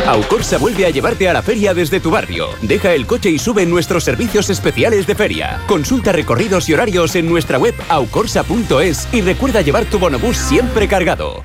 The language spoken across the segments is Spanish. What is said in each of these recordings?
Aucorsa vuelve a llevarte a la feria desde tu barrio. Deja el coche y sube en nuestros servicios especiales de feria. Consulta recorridos y horarios en nuestra web aucorsa.es y recuerda llevar tu bonobús siempre cargado.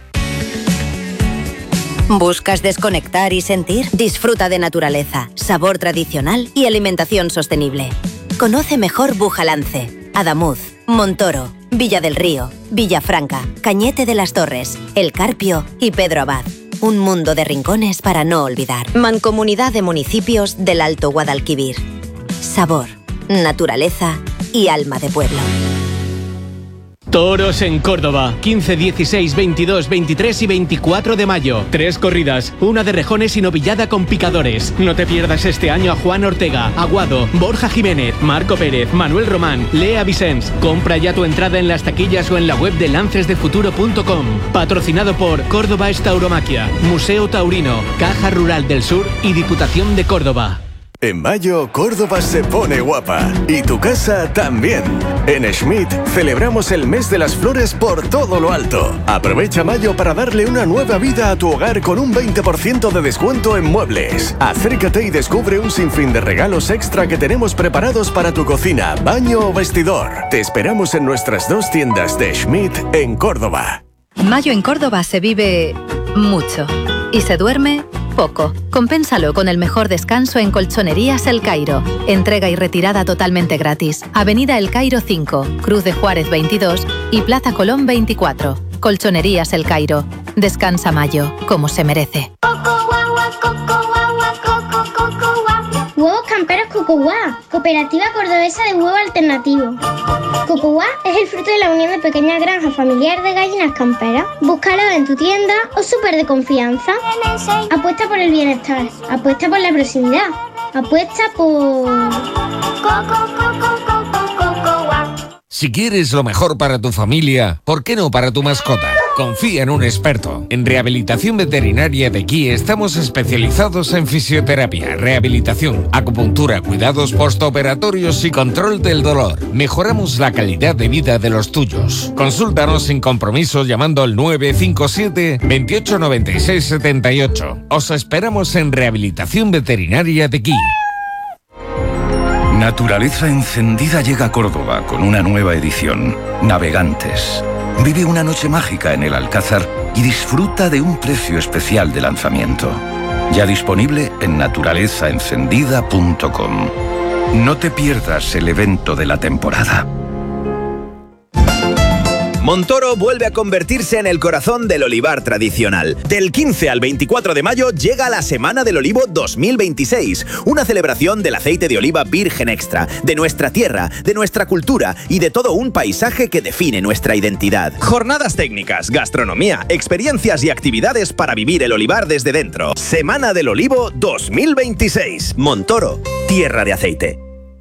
¿Buscas desconectar y sentir? Disfruta de naturaleza, sabor tradicional y alimentación sostenible. Conoce mejor Bujalance, Adamuz, Montoro, Villa del Río, Villafranca, Cañete de las Torres, El Carpio y Pedro Abad. Un mundo de rincones para no olvidar. Mancomunidad de Municipios del Alto Guadalquivir. Sabor, naturaleza y alma de pueblo. Toros en Córdoba, 15, 16, 22, 23 y 24 de mayo. 3 corridas, una de rejones y novillada con picadores. No te pierdas este año a Juan Ortega, Aguado, Borja Jiménez, Marco Pérez, Manuel Román, Lea Vicens. Compra ya tu entrada en las taquillas o en la web de lancesdefuturo.com. Patrocinado por Córdoba Tauromaquia, Museo Taurino, Caja Rural del Sur y Diputación de Córdoba. En mayo, Córdoba se pone guapa. Y tu casa también. En Schmidt celebramos el mes de las flores por todo lo alto. Aprovecha mayo para darle una nueva vida a tu hogar con un 20% de descuento en muebles. Acércate y descubre un sinfín de regalos extra que tenemos preparados para tu cocina, baño o vestidor. Te esperamos en nuestras 2 tiendas de Schmidt en Córdoba. Mayo en Córdoba se vive mucho y se duerme poco. Compénsalo con el mejor descanso en Colchonerías El Cairo. Entrega y retirada totalmente gratis. Avenida El Cairo 5, Cruz de Juárez 22 y Plaza Colón 24. Colchonerías El Cairo. Descansa mayo, como se merece. Huevos camperos Cucuguá, cooperativa cordobesa de huevo alternativo. Cucuguá es el fruto de la unión de pequeñas granjas familiares de gallinas camperas. Búscalo en tu tienda o súper de confianza. Apuesta por el bienestar, apuesta por la proximidad, apuesta por... Si quieres lo mejor para tu familia, ¿por qué no para tu mascota? Confía en un experto. En Rehabilitación Veterinaria de Aquí estamos especializados en fisioterapia, rehabilitación, acupuntura, cuidados postoperatorios y control del dolor. Mejoramos la calidad de vida de los tuyos. Consúltanos sin compromiso llamando al 957 28 96 78. Os esperamos en Rehabilitación Veterinaria de Aquí. Naturaleza Encendida llega a Córdoba con una nueva edición, Navegantes. Vive una noche mágica en el Alcázar y disfruta de un precio especial de lanzamiento. Ya disponible en naturalezaencendida.com. No te pierdas el evento de la temporada. Montoro vuelve a convertirse en el corazón del olivar tradicional. Del 15 al 24 de mayo llega la Semana del Olivo 2026, una celebración del aceite de oliva virgen extra, de nuestra tierra, de nuestra cultura y de todo un paisaje que define nuestra identidad. Jornadas técnicas, gastronomía, experiencias y actividades para vivir el olivar desde dentro. Semana del Olivo 2026. Montoro, tierra de aceite.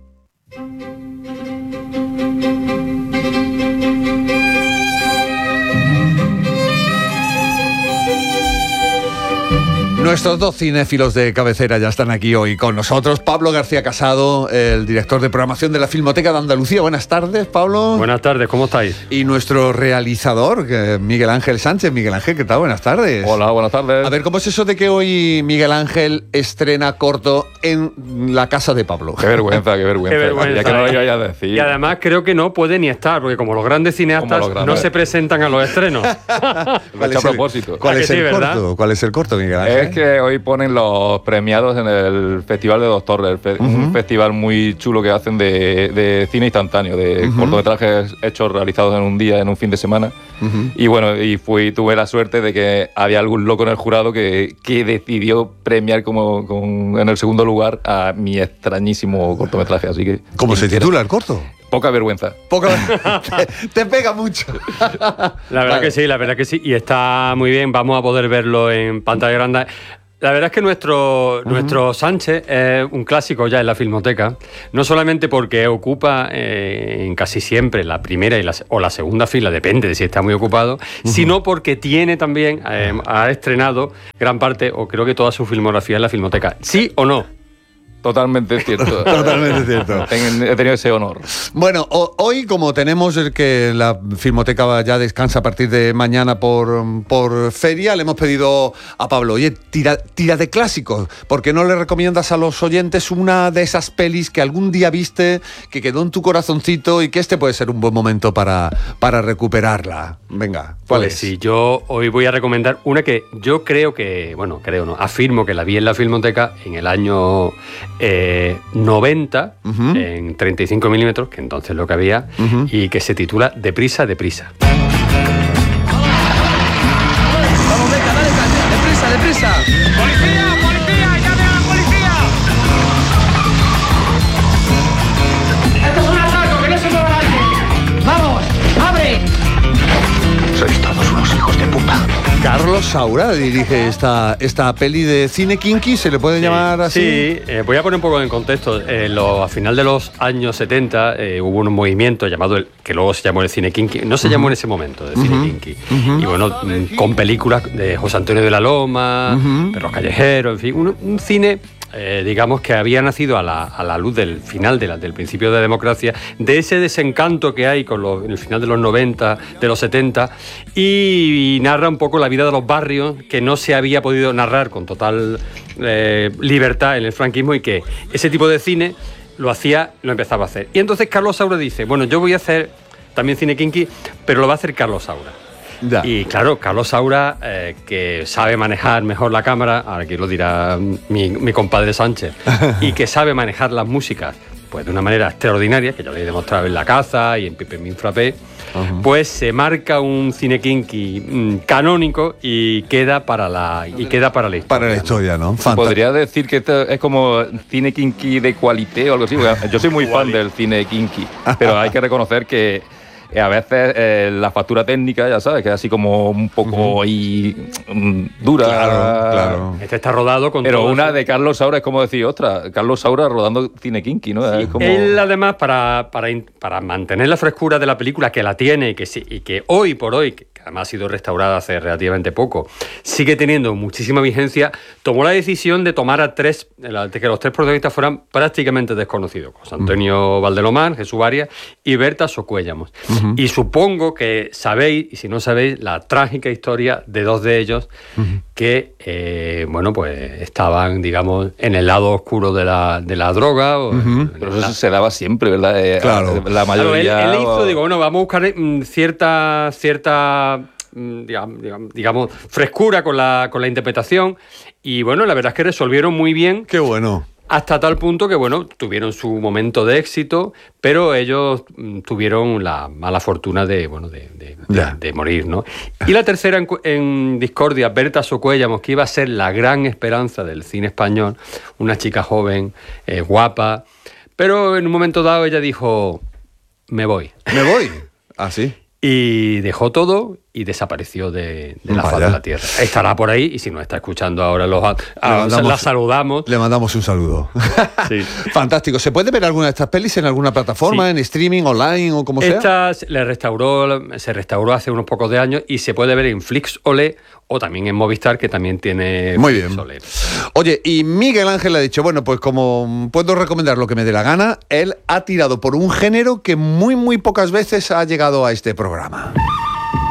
Nuestros 2 cinéfilos de cabecera ya están aquí hoy con nosotros. Pablo García Casado, el director de programación de la Filmoteca de Andalucía. Buenas tardes, Pablo. Buenas tardes, ¿cómo estáis? Y nuestro realizador, Miguel Ángel Sánchez. Miguel Ángel, ¿qué tal? Buenas tardes. Hola, buenas tardes. A ver, ¿cómo es eso de que hoy Miguel Ángel estrena corto en la casa de Pablo? Qué vergüenza, qué vergüenza. Qué vergüenza. Ya que no lo iba a decir. Y además creo que no puede ni estar, porque como los grandes cineastas no se presentan a los estrenos. ¿Cuál es a propósito? ¿Cuál es el corto? ¿Cuál es el corto, Miguel Ángel? Es que hoy ponen los premiados en el Festival de Dos Torres, un festival muy chulo que hacen de cine instantáneo, de cortometrajes hechos, realizados en un día, en un fin de semana. Y bueno, tuve la suerte de que había algún loco en el jurado que decidió premiar en el segundo lugar a mi extrañísimo cortometraje. Así que, ¿cómo se titula el corto? Poca vergüenza. Te pega mucho. La verdad que sí. Y está muy bien. Vamos a poder verlo en pantalla grande. La verdad es que nuestro Sánchez es un clásico ya en la Filmoteca, no solamente porque ocupa en casi siempre la primera o la segunda fila, depende de si está muy ocupado, sino porque tiene también, ha estrenado gran parte, o creo que toda su filmografía en la Filmoteca. ¿Sí o no? Totalmente cierto. Totalmente cierto. He tenido ese honor. Bueno, hoy, como tenemos el que la Filmoteca ya descansa a partir de mañana por feria, le hemos pedido a Pablo, oye, tira de clásicos, ¿por qué no le recomiendas a los oyentes una de esas pelis que algún día viste, que quedó en tu corazoncito y que este puede ser un buen momento para recuperarla? Venga, ¿cuál es? Sí, yo hoy voy a recomendar una que yo afirmo que la vi en la Filmoteca en el año 90, en 35 milímetros, que entonces lo que había, y que se titula Deprisa, deprisa. Vamos, venga, dale caña, deprisa, deprisa. ¡Policía, policía, llame a la policía! ¡Esto es un atraco, que no se mueva nadie! ¡Vamos, abre! Sois todos unos hijos de puta. Carlos Saura dirige esta peli de cine kinky, ¿se le puede llamar así? Sí, voy a poner un poco en contexto. A final de los años 70 hubo un movimiento llamado, que luego se llamó el cine kinky, no se llamó en ese momento de cine kinky. Y bueno, con películas de José Antonio de la Loma, Perros Callejeros, en fin, un cine... digamos que había nacido a la luz del final del principio de la democracia, de ese desencanto que hay en el final de los 90, de los 70, y narra un poco la vida de los barrios que no se había podido narrar con total libertad en el franquismo, y que ese tipo de cine lo empezaba a hacer. Y entonces Carlos Saura dice, bueno, yo voy a hacer también cine kinky, pero lo va a hacer Carlos Saura. Ya. Y claro, Carlos Saura, que sabe manejar mejor la cámara, ahora aquí lo dirá mi compadre Sánchez, y que sabe manejar las músicas pues de una manera extraordinaria, que ya lo he demostrado en La Caza y en Pipemín Frappé, pues se marca un cine kinky canónico y queda para la historia. Para la historia, ¿no? Podría decir que esto es como cine kinky de qualité o algo así. Yo soy muy fan del cine kinky, pero hay que reconocer que a veces la factura técnica, ya sabes, que es así como un poco ahí dura. Claro. Este está rodado con... Pero una de Carlos Saura es como decir, ostras, Carlos Saura rodando cine kinky, ¿no? Sí, es como... Él además, para mantener la frescura de la película, que la tiene y que hoy por hoy, que además ha sido restaurada hace relativamente poco, sigue teniendo muchísima vigencia, tomó la decisión de tomar de que los tres protagonistas fueran prácticamente desconocidos. José Antonio Valdelomar, Jesús Arias y Berta Socuéllamos. Y supongo que sabéis, y si no sabéis, la trágica historia de dos de ellos que, pues estaban, digamos, en el lado oscuro de la droga. Pero eso se daba siempre, ¿verdad? Claro. La mayoría... Claro, él hizo, vamos a buscar cierta digamos, frescura con la interpretación, y bueno, la verdad es que resolvieron muy bien. Qué bueno. Hasta tal punto que, bueno, tuvieron su momento de éxito, pero ellos tuvieron la mala fortuna de morir, ¿no? Y la tercera en discordia, Berta Socuéllamos, que iba a ser la gran esperanza del cine español, una chica joven, guapa, pero en un momento dado ella dijo, me voy. ¿Me voy? ¿Ah, sí? Y dejó todo y desapareció de la faz de la tierra. Estará por ahí, y si nos está escuchando ahora, la saludamos. Le mandamos un saludo. Sí. Fantástico. ¿Se puede ver alguna de estas pelis en alguna plataforma, en streaming, online o como sea? Esta se restauró hace unos pocos de años y se puede ver en Flixolé o también en Movistar, que también tiene muy bien. Flixolé. Oye, y Miguel Ángel ha dicho, bueno, pues como puedo recomendar lo que me dé la gana, él ha tirado por un género que muy, muy pocas veces ha llegado a este programa.